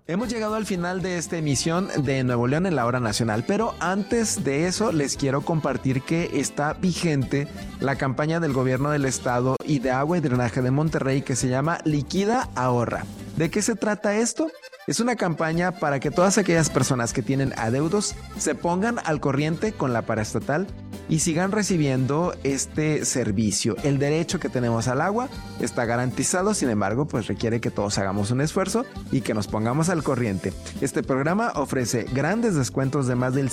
Hemos llegado al final de esta emisión de Nuevo León en la Hora Nacional, pero antes de eso les quiero compartir que está vigente la campaña del gobierno del estado y de agua y drenaje de Monterrey que se llama Liquida Ahorra. ¿De qué se trata esto? Es una campaña para que todas aquellas personas que tienen adeudos se pongan al corriente con la paraestatal y sigan recibiendo este servicio. El derecho que tenemos al agua está garantizado, sin embargo, pues requiere que todos hagamos un esfuerzo y que nos pongamos al corriente. Este programa ofrece grandes descuentos de más del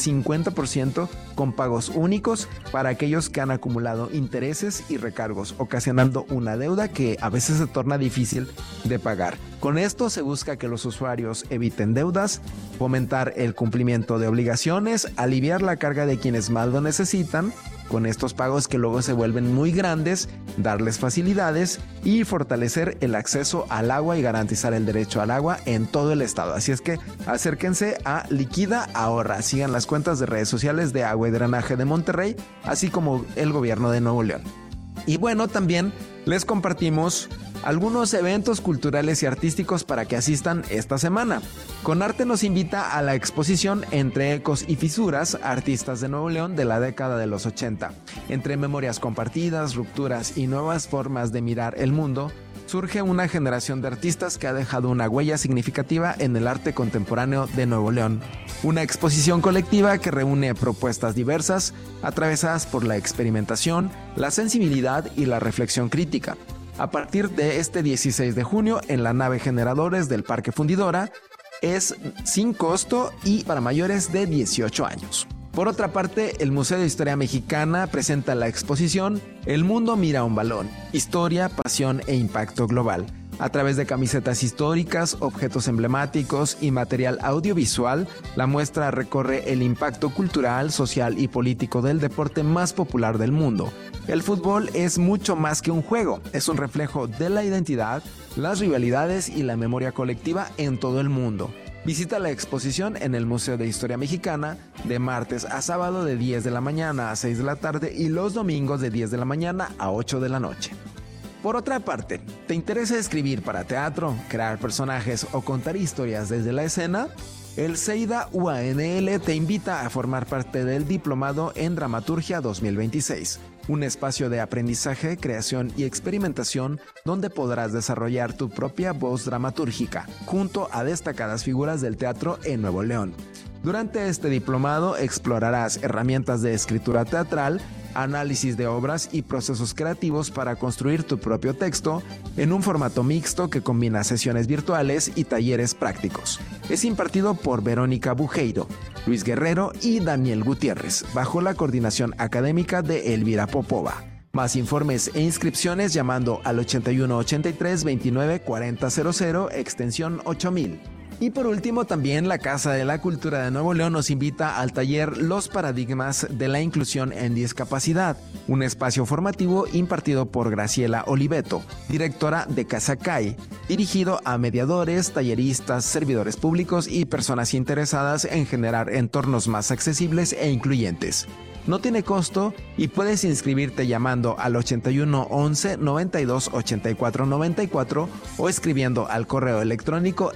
50% con pagos únicos para aquellos que han acumulado intereses y recargos, ocasionando una deuda que a veces se torna difícil de pagar. Con esto se busca que los usuarios eviten deudas, fomentar el cumplimiento de obligaciones, aliviar la carga de quienes más lo necesitan, con estos pagos que luego se vuelven muy grandes, darles facilidades y fortalecer el acceso al agua y garantizar el derecho al agua en todo el estado. Así es que acérquense a Liquida Ahorra, sigan las cuentas de redes sociales de Agua y Drenaje de Monterrey, así como el gobierno de Nuevo León. Y bueno, también les compartimos algunos eventos culturales y artísticos para que asistan esta semana. Conarte nos invita a la exposición Entre Ecos y Fisuras, artistas de Nuevo León de la década de los 80. Entre memorias compartidas, rupturas y nuevas formas de mirar el mundo, surge una generación de artistas que ha dejado una huella significativa en el arte contemporáneo de Nuevo León. Una exposición colectiva que reúne propuestas diversas, atravesadas por la experimentación, la sensibilidad y la reflexión crítica. A partir de este 16 de junio en la nave Generadores del Parque Fundidora, es sin costo y para mayores de 18 años. Por otra parte, el Museo de Historia Mexicana presenta la exposición El mundo mira un balón, historia, pasión e impacto global. A través de camisetas históricas, objetos emblemáticos y material audiovisual, la muestra recorre el impacto cultural, social y político del deporte más popular del mundo. El fútbol es mucho más que un juego, es un reflejo de la identidad, las rivalidades y la memoria colectiva en todo el mundo. Visita la exposición en el Museo de Historia Mexicana de martes a sábado de 10 de la mañana a 6 de la tarde y los domingos de 10 de la mañana a 8 de la noche. Por otra parte, ¿te interesa escribir para teatro, crear personajes o contar historias desde la escena? El CEIDA UANL te invita a formar parte del Diplomado en Dramaturgia 2026, un espacio de aprendizaje, creación y experimentación donde podrás desarrollar tu propia voz dramatúrgica, junto a destacadas figuras del teatro en Nuevo León. Durante este diplomado explorarás herramientas de escritura teatral, análisis de obras y procesos creativos para construir tu propio texto en un formato mixto que combina sesiones virtuales y talleres prácticos. Es impartido por Verónica Bujeiro, Luis Guerrero y Daniel Gutiérrez, bajo la coordinación académica de Elvira Popova. Más informes e inscripciones llamando al 81 83 29 40 00, extensión 8000. Y por último, también la Casa de la Cultura de Nuevo León nos invita al taller Los Paradigmas de la Inclusión en Discapacidad, un espacio formativo impartido por Graciela Oliveto, directora de Casa CAI, dirigido a mediadores, talleristas, servidores públicos y personas interesadas en generar entornos más accesibles e incluyentes. No tiene costo y puedes inscribirte llamando al 81 11 92 84 94 o escribiendo al correo electrónico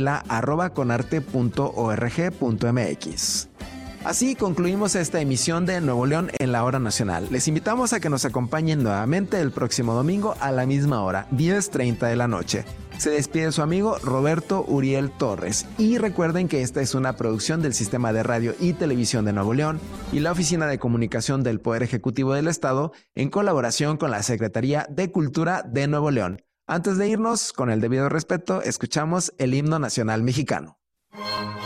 efabela@conarte.org.mx. Así concluimos esta emisión de Nuevo León en la Hora Nacional. Les invitamos a que nos acompañen nuevamente el próximo domingo a la misma hora, 10:30 de la noche. Se despide su amigo Roberto Uriel Torres. Y recuerden que esta es una producción del Sistema de Radio y Televisión de Nuevo León y la Oficina de Comunicación del Poder Ejecutivo del Estado en colaboración con la Secretaría de Cultura de Nuevo León. Antes de irnos, con el debido respeto, escuchamos el himno nacional mexicano.